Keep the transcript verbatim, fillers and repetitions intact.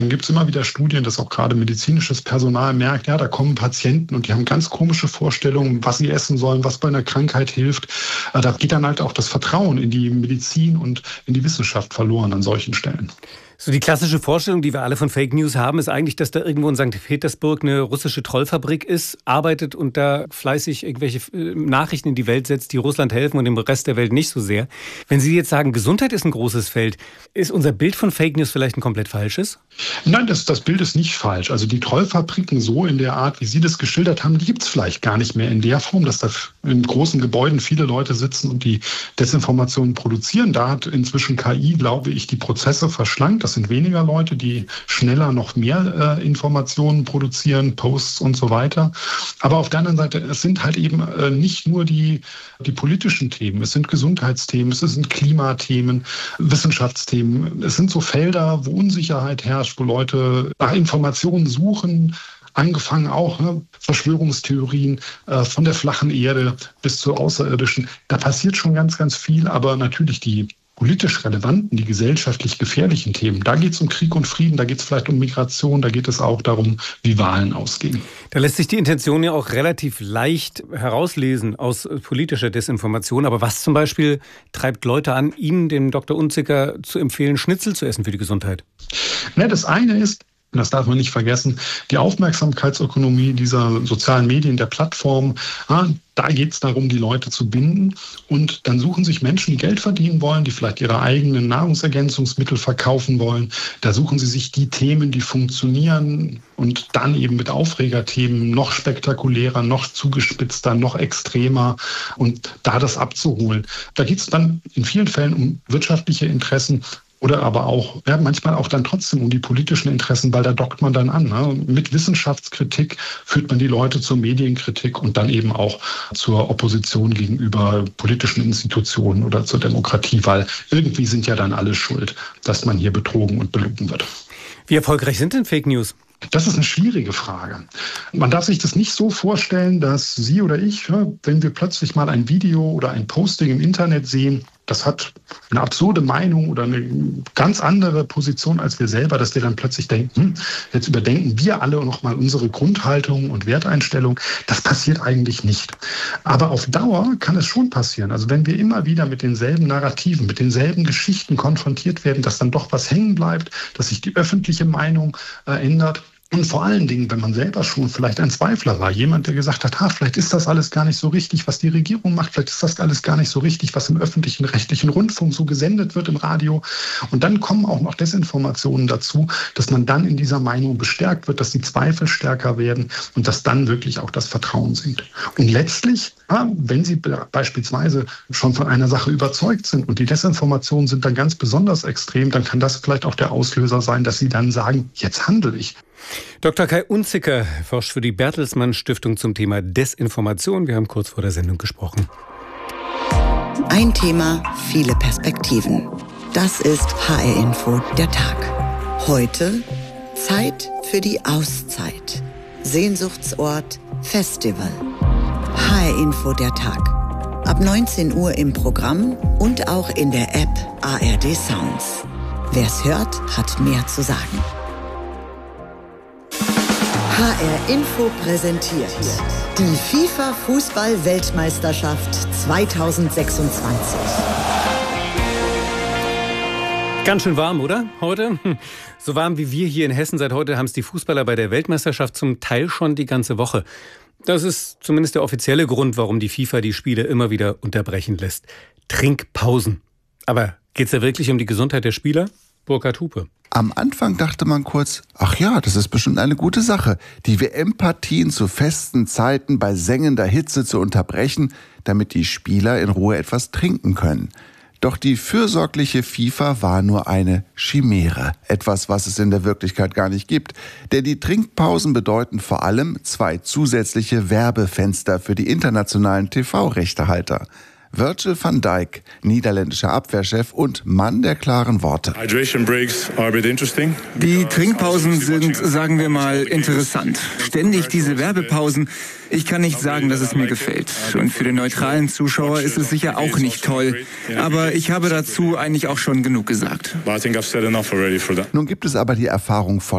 Dann gibt es immer wieder Studien, dass auch gerade medizinisches Personal merkt, ja, da kommen Patienten und die haben ganz komische Vorstellungen, was sie essen sollen, was bei einer Krankheit hilft. Da geht dann halt auch das Vertrauen in die Medizin und in die Wissenschaft verloren an solchen Stellen. So die klassische Vorstellung, die wir alle von Fake News haben, ist eigentlich, dass da irgendwo in Sankt Petersburg eine russische Trollfabrik ist, arbeitet und da fleißig irgendwelche Nachrichten in die Welt setzt, die Russland helfen und dem Rest der Welt nicht so sehr. Wenn Sie jetzt sagen, Gesundheit ist ein großes Feld, ist unser Bild von Fake News vielleicht ein komplett falsches? Nein, das, das Bild ist nicht falsch. Also die Trollfabriken so in der Art, wie Sie das geschildert haben, die gibt es vielleicht gar nicht mehr in der Form, dass da in großen Gebäuden viele Leute sitzen und die Desinformationen produzieren. Da hat inzwischen K I, glaube ich, die Prozesse verschlankt. Das sind weniger Leute, die schneller noch mehr äh, Informationen produzieren, Posts und so weiter. Aber auf der anderen Seite, es sind halt eben äh, nicht nur die, die politischen Themen, es sind Gesundheitsthemen, es sind Klimathemen, Wissenschaftsthemen. Es sind so Felder, wo Unsicherheit herrscht, wo Leute nach Informationen suchen, angefangen auch ne, Verschwörungstheorien äh, von der flachen Erde bis zur außerirdischen. Da passiert schon ganz, ganz viel, aber natürlich die politisch relevanten, die gesellschaftlich gefährlichen Themen, da geht es um Krieg und Frieden, da geht es vielleicht um Migration, da geht es auch darum, wie Wahlen ausgehen. Da lässt sich die Intention ja auch relativ leicht herauslesen aus politischer Desinformation. Aber was zum Beispiel treibt Leute an, Ihnen, dem Doktor Unzicker, zu empfehlen, Schnitzel zu essen für die Gesundheit? Ja, das eine ist, das darf man nicht vergessen, die Aufmerksamkeitsökonomie dieser sozialen Medien, der Plattformen. Ja, da geht es darum, die Leute zu binden. Und dann suchen sich Menschen, die Geld verdienen wollen, die vielleicht ihre eigenen Nahrungsergänzungsmittel verkaufen wollen. Da suchen sie sich die Themen, die funktionieren und dann eben mit Aufregerthemen noch spektakulärer, noch zugespitzter, noch extremer und da das abzuholen. Da geht es dann in vielen Fällen um wirtschaftliche Interessen. Oder aber auch, ja, manchmal auch dann trotzdem um die politischen Interessen, weil da dockt man dann an. Ne? Mit Wissenschaftskritik führt man die Leute zur Medienkritik und dann eben auch zur Opposition gegenüber politischen Institutionen oder zur Demokratie, weil irgendwie sind ja dann alle schuld, dass man hier betrogen und belogen wird. Wie erfolgreich sind denn Fake News? Das ist eine schwierige Frage. Man darf sich das nicht so vorstellen, dass Sie oder ich, wenn wir plötzlich mal ein Video oder ein Posting im Internet sehen, das hat eine absurde Meinung oder eine ganz andere Position als wir selber, dass wir dann plötzlich denken, hm, jetzt überdenken wir alle nochmal unsere Grundhaltung und Werteinstellung. Das passiert eigentlich nicht. Aber auf Dauer kann es schon passieren. Also wenn wir immer wieder mit denselben Narrativen, mit denselben Geschichten konfrontiert werden, dass dann doch was hängen bleibt, dass sich die öffentliche Meinung äh, ändert. Und vor allen Dingen, wenn man selber schon vielleicht ein Zweifler war, jemand, der gesagt hat, ha, vielleicht ist das alles gar nicht so richtig, was die Regierung macht, vielleicht ist das alles gar nicht so richtig, was im öffentlichen rechtlichen Rundfunk so gesendet wird im Radio. Und dann kommen auch noch Desinformationen dazu, dass man dann in dieser Meinung bestärkt wird, dass die Zweifel stärker werden und dass dann wirklich auch das Vertrauen sinkt. Und letztlich, ja, wenn Sie beispielsweise schon von einer Sache überzeugt sind und die Desinformationen sind dann ganz besonders extrem, dann kann das vielleicht auch der Auslöser sein, dass Sie dann sagen, jetzt handle ich. Doktor Kai Unzicker forscht für die Bertelsmann Stiftung zum Thema Desinformation. Wir haben kurz vor der Sendung gesprochen. Ein Thema, viele Perspektiven. Das ist H R Info der Tag. Heute Zeit für die Auszeit. Sehnsuchtsort Festival. H R Info der Tag. Ab neunzehn Uhr im Programm und auch in der App A R D Sounds. Wer's hört, hat mehr zu sagen. H R Info präsentiert die FIFA-Fußball-Weltmeisterschaft zweitausendsechsundzwanzig. Ganz schön warm, oder? Heute? So warm wie wir hier in Hessen seit heute haben es die Fußballer bei der Weltmeisterschaft zum Teil schon die ganze Woche. Das ist zumindest der offizielle Grund, warum die FIFA die Spiele immer wieder unterbrechen lässt. Trinkpausen. Aber geht's da wirklich um die Gesundheit der Spieler? Burkhard Hupe. Am Anfang dachte man kurz, ach ja, das ist bestimmt eine gute Sache, die W M-Partien zu festen Zeiten bei sengender Hitze zu unterbrechen, damit die Spieler in Ruhe etwas trinken können. Doch die fürsorgliche FIFA war nur eine Chimäre, etwas, was es in der Wirklichkeit gar nicht gibt. Denn die Trinkpausen bedeuten vor allem zwei zusätzliche Werbefenster für die internationalen T V-Rechtehalter. Virgil van Dijk, niederländischer Abwehrchef und Mann der klaren Worte. Die Trinkpausen sind, sagen wir mal, interessant. Ständig diese Werbepausen. Ich kann nicht sagen, dass es mir gefällt. Und für den neutralen Zuschauer ist es sicher auch nicht toll. Aber ich habe dazu eigentlich auch schon genug gesagt. Nun gibt es aber die Erfahrung von